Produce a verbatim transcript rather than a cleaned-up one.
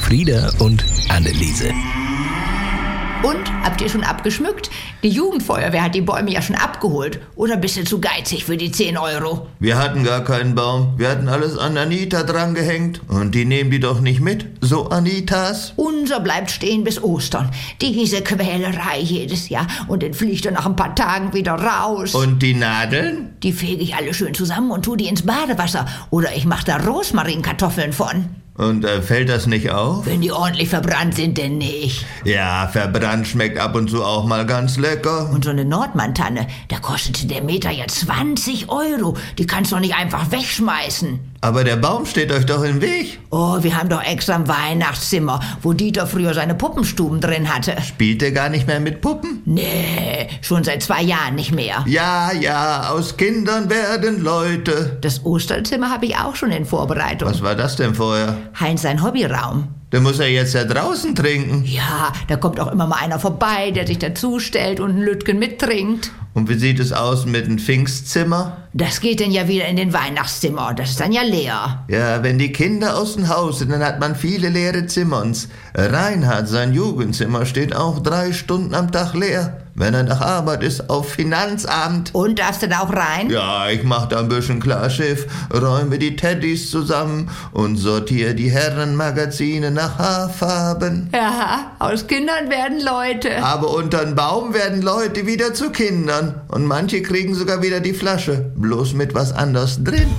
Frieda und Anneliese. Und, habt ihr schon abgeschmückt? Die Jugendfeuerwehr hat die Bäume ja schon abgeholt. Oder bist du zu geizig für die zehn Euro? Wir hatten gar keinen Baum. Wir hatten alles an Anita drangehängt. Und die nehmen die doch nicht mit. So Anitas. Unser bleibt stehen bis Ostern. Diese Quälerei jedes Jahr. Und dann fliegt er nach ein paar Tagen wieder raus. Und die Nadeln? Die fege ich alle schön zusammen und tue die ins Badewasser. Oder ich mache da Rosmarinkartoffeln von. Und äh, fällt das nicht auf? Wenn die ordentlich verbrannt sind, denn nicht. Ja, verbrannt schmeckt ab und zu auch mal ganz lecker. Und so eine Nordmann-Tanne, da kostete der Meter ja zwanzig Euro. Die kannst du doch nicht einfach wegschmeißen. Aber der Baum steht euch doch im Weg. Oh, wir haben doch extra ein Weihnachtszimmer, wo Dieter früher seine Puppenstuben drin hatte. Spielt er gar nicht mehr mit Puppen? Nee, schon seit zwei Jahren nicht mehr. Ja, ja, aus Kindern werden Leute. Das Osterzimmer habe ich auch schon in Vorbereitung. Was war das denn vorher? Heinz sein Hobbyraum. Der muss ja jetzt ja draußen trinken. Ja, da kommt auch immer mal einer vorbei, der sich dazustellt und einen Lütgen mittrinkt. Und wie sieht es aus mit dem Pfingstzimmer? Das geht dann ja wieder in den Weihnachtszimmer. Das ist dann ja leer. Ja, wenn die Kinder aus dem Haus sind, dann hat man viele leere Zimmers. Reinhard, sein Jugendzimmer, steht auch drei Stunden am Tag leer. Wenn er nach Arbeit ist, auf Finanzamt. Und darfst du da auch rein? Ja, ich mach da ein bisschen Klarschiff, räume die Teddys zusammen und sortiere die Herrenmagazine nach Haarfarben. Ja, aus Kindern werden Leute. Aber unter den Baum werden Leute wieder zu Kindern. Und manche kriegen sogar wieder die Flasche, bloß mit was anderes drin.